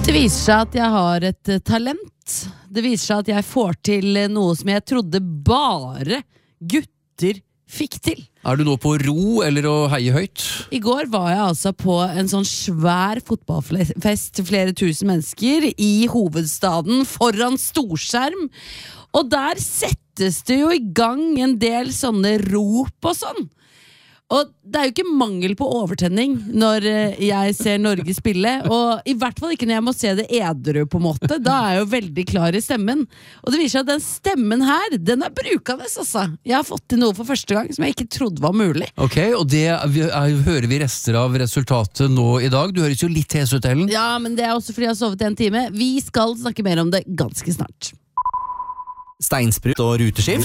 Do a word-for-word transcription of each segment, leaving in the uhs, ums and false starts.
Det viser seg at jeg har et talent. Det viser seg at jeg får til noe som jeg trodde bare gutter fikk til. Er du nå på ro eller å heie høyt? I går var jeg altså på en sånn svær fotballfest til flere tusen mennesker i hovedstaden foran storskjerm. Og der settes det jo i gang en del sånne rop og sånn. Og det er jo ikke mangel på overtenning når jeg ser Norge spille, og i hvert fall ikke når jeg må se det edru på en måte. Da er jeg jo veldig klar i stemmen. Og det viser seg at den stemmen her, den er brukende, altså. Jeg har fått til noe for første gang som jeg ikke trodde var mulig. Ok, og det er, hører vi rester av resultatet nå i dag. Du høres jo litt hes ut, Ellen. Ja, men det er også fordi jeg har sovet en time. Vi skal snakke mer om det ganske snart. Steinsprut og ruteskift.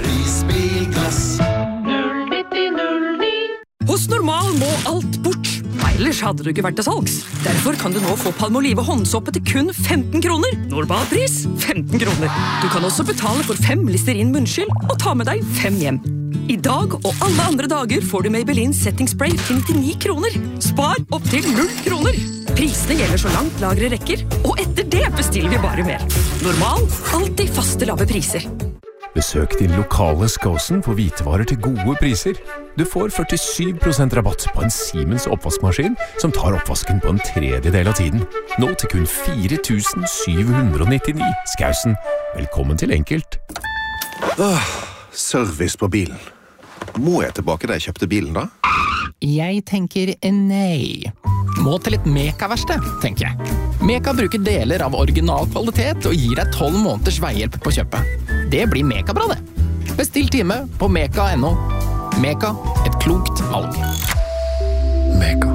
Hos Normal må alt bort. Ellers hadde du ikke vært til salgs. Derfor kan du nå få Palmolive håndsoppe til kun femten kroner. Normalpris femten kroner. Du kan også betale for fem Listerin munnskyld og ta med deg fem hjem. I dag og alle andre dager får du Maybelline Setting Spray til nittini kroner. Spar opp til null kroner. Prisene gjelder så langt lagre rekker, og etter det bestiller vi bare mer. Normal, alltid faste lave priser. Besøk din lokale Skåsen for hvitevarer til gode priser. Du får førtisju prosent rabatt på en Siemens oppvaskmaskin som tar oppvasken på en tredjedel av tiden. Nå til kun fire tusen sju hundre nittini. Skåsen, velkommen til enkelt. Åh, service på bilen. Må jeg tilbake da jeg kjøpte bilen da? Jeg tenker nei. Må til et Meka-verksted, tenker jeg. Meka bruker deler av original kvalitet og gir deg tolv måneders veihjelp på kjøpet. Det blir Meka-bra, det. Bestill time på meka punktum no. Meka, et klokt valg. Meka.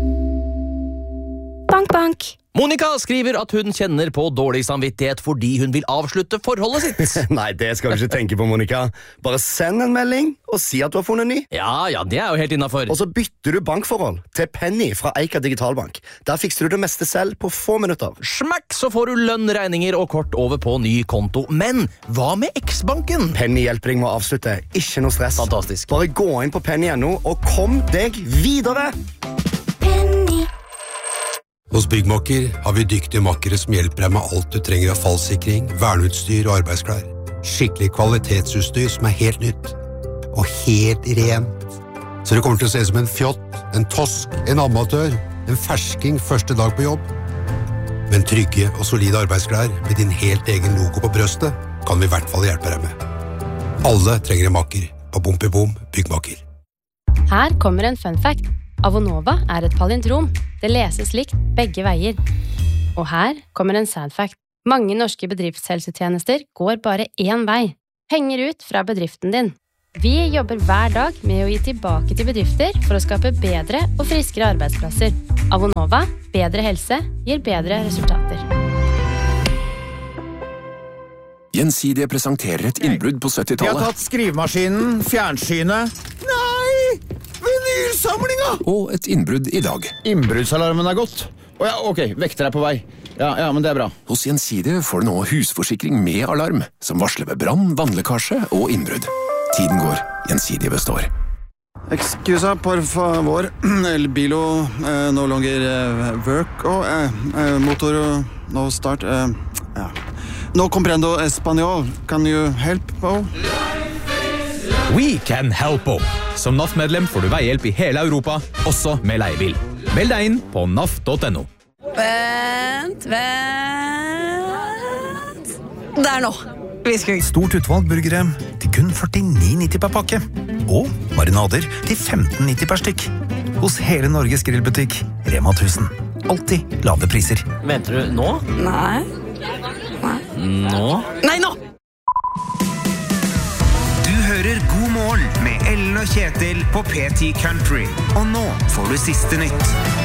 Bank, bank. Monica skriver at hun kjenner på dårlig samvittighet fordi hun vil avslutte forholdet sitt. Nei, det skal du ikke tenke på, Monica. Bare send en melding og si at du har funnet ny. Ja, ja, det er jo helt innenfor. Og så bytter du bankforhold til Penny fra Eika Digitalbank. Der fikser du det meste selv på få minutter. Smakk, så får du lønn, regninger og kort over på ny konto. Men hva med X-banken? Penny hjelper deg med å avslutte. Ikke noe stress. Fantastisk. Bare gå inn på penny punktum no og kom deg videre. Hos Byggmakker har vi dyktige makkere som hjelper deg med alt du trenger av fallsikring, verneutstyr og arbeidsklær. Skikkelig kvalitetsutstyr som er helt nytt. Og helt rent. Så det kommer til å se som en fjott, en tosk, en amatør, en fersking første dag på jobb. Men trygge og solide arbeidsklær med din helt egen logo på brøstet kan vi i hvert fall hjelpe deg med. Alle trenger en makker på Bompibom Byggmakker. Her kommer en fun fact. Avonova er et palindrom. Det leses likt begge veier. Og her kommer en sad fact. Mange norske bedriftshelsetjenester går bare én vei. Penger ut fra bedriften din. Vi jobber hver dag med å gi tilbake til bedrifter for å skape bedre og friskere arbeidsplasser. Avonova, bedre helse, gir bedre resultater. Gjensidige presenterer et innbrudd på syttitallet. Vi har tatt skrivemaskinen, fjernsynet. Nei! Vinylsamlinga! Og et innbrudd i dag. Innbruddsalarmen er gått. Å ja, ok, vekter er på vei. Ja, ja, men det er bra. Hos Gjensidige får du nå husforsikring med alarm, som varsler ved brann, vannlekkasje og innbrudd. Tiden går, Gjensidige består. Excusa, por favor. El bilo eh, no longer eh, work. Og eh, eh, motor no start. Eh, ja. No comprendo español. Can you help, oh? We can help you. Som N A F-medlem får du veihjelp i hele Europa, også med leiebil. Meld deg inn på N A F punktum no. Vent, vent. Der nå. Vi skal... Stort utvalg burgere til kun førtini nitti per pakke. Og marinader til femten nitti per stykk. Hos hele Norges grillbutikk, Rema tusen. Alltid lave priser. Venter du nå? Nei. Nei. Nå? Nei, nå! Du hører God morgen med Ellen og Kjetil på P ti Country. Og nå får du siste nytt.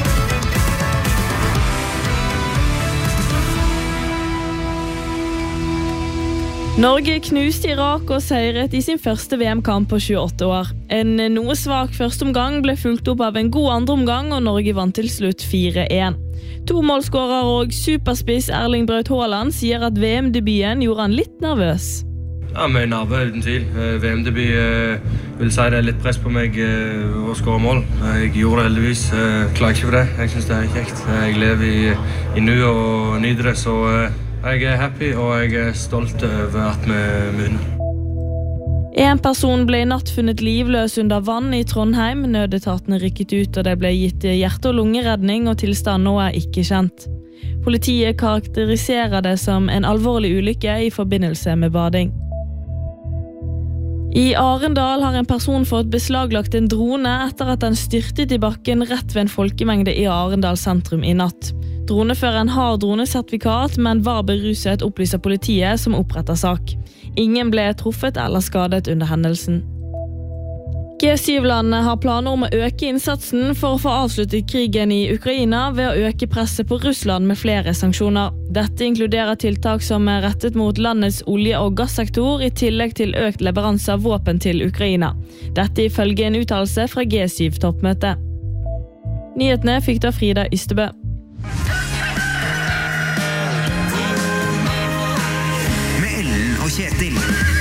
Norge knuste Irak og seiret i sin første V M-kamp på tjueåtte år. En noe svak første omgang ble fulgt opp av en god andre omgang, og Norge vant til slutt fire én. To målskårer og superspiss Erling Braut Haaland sier at V M-debuten gjorde han litt nervøs. Ja, med nerve, uten tvil. V M-debut eh, vil si det er litt press på meg eh, å skåre mål. Jeg gjorde det heldigvis. Jeg klager ikke for det. Jeg synes det er kjekt. Jeg lever i, i nu og nyter det, så eh, jeg er happy og jeg er stolt over at vi vinner. En person ble i natt funnet livløs under vann i Trondheim. Nødetatene rykket ut, og det ble gitt hjerte- og lungeredning, og tilstanden nå er ikke kjent. Politiet karakteriserer det som en alvorlig ulykke i forbindelse med bading. I Arendal har en person fått beslaglagt en drone etter at den styrtet i bakken rett ved en folkemengde i Arendal sentrum i natt. Droneføreren har dronesertifikat, men var beruset, opplyser politiet som oppretter sak. Ingen ble truffet eller skadet under hendelsen. G syv-landene har planer om å øke innsatsen for å få avsluttet krigen i Ukraina ved å øke presset på Russland med flere sanksjoner. Dette inkluderer tiltak som er rettet mot landets olje- og gassektor i tillegg til økt leveranse av våpen til Ukraina. Dette ifølge en uttalelse fra G syv-toppmøtet. Nyhetene fikk da Frida Ystebø. Med Ellen og Kjetil.